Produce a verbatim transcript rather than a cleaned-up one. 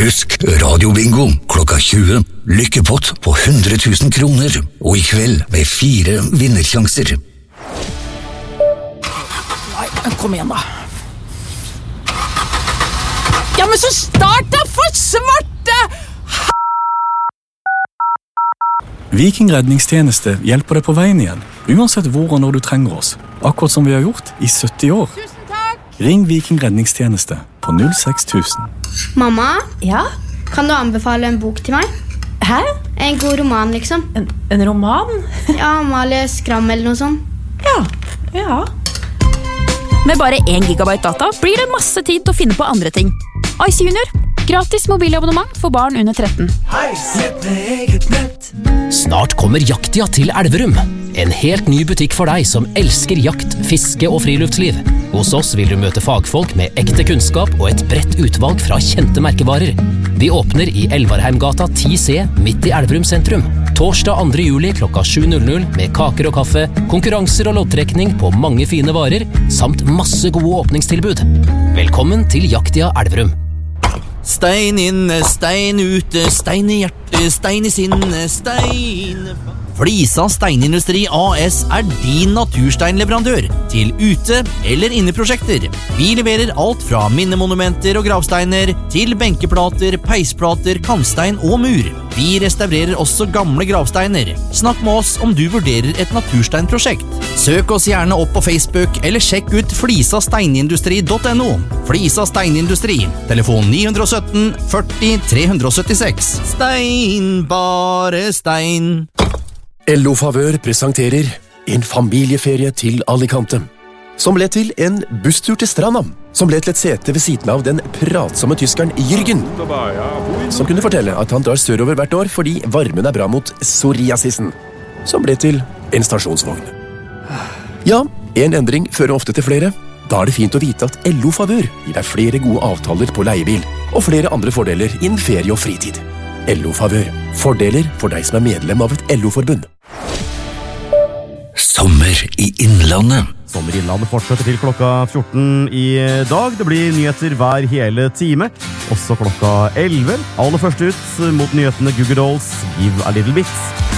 Husk radiobingo klokka tjue. Lykkepott på hundre tusen kroner. Og i kveld med fire vinnersjanser. Nei, kom igjen da. Ja, men så start da, for svarte! Viking redningstjeneste hjelper deg på veien igjen, uansett hvor og når du trenger oss. Akkurat som vi har gjort i sytti år. Tusen takk! Ring Viking redningstjeneste på null seks tusen. Mamma, Ja? kan du anbefale en bok til meg? Hæ? En god roman, liksom. En, en roman? Ja, Amalie Skram eller noe sånt. Ja, ja. Med bare én gigabyte data blir det masse tid til å finne på andre ting. Ice Junior. Gratis mobilabonnement for barn under tretten. Snart kommer Jaktia til Elverum. En helt ny butikk for deg som elsker jakt, fiske og friluftsliv. Hos oss vil du møte fagfolk med ekte kunnskap og et bredt utvalg fra kjente merkevarer. Vi åpner i Elvarheimgata ti C midt i Elverum sentrum. Torsdag andre juli klokka sju med kaker og kaffe, konkurranser og loddtrekning på mange fine varer, samt masse gode åpningstilbud. Velkommen til Jaktia Elverum. Stein inne, stein ute, stein i hjertet, stein i sinne, stein... Flisa Steinindustri A S er din natursteinleverandør til ute- eller inneprosjekter. Vi leverer alt fra minnemonumenter og gravsteiner til benkeplater, peisplater, kantstein og mur. Vi restaurerer også gamle gravsteiner. Snakk med oss om du vurderer et natursteinprosjekt. Søk oss gjerne opp på Facebook eller sjekk ut flisasteinindustri punktum no. Flisa Steinindustri, telefon ni ett syv førti tre syttiseks. Stein, bare stein. L O Favør presenterer en familieferie til Alicante, som ble til en busstur til stranda, som ble til et sete ved siden av den pratsomme tyskeren Jürgen, som kunne fortelle at han drar sørover hvert år fordi varmen er bra mot psoriasisen, som ble til en stasjonsvogn. Ja, en endring fører ofte til flere. Da er det fint å vite at L O Favør gir deg flere gode avtaler på leiebil, og flere andre fordeler innen ferie og fritid. L O Favør. Fordeler for deg som er medlem av et L O-forbund. Sommer i Innlandet. Sommer i Innlandet fortsetter til klokka fjorten i dag. Det blir nyheter hver hele time, også klokka elleve. Aller først ut mot nyhetene Google Dolls, Give a Little Bit.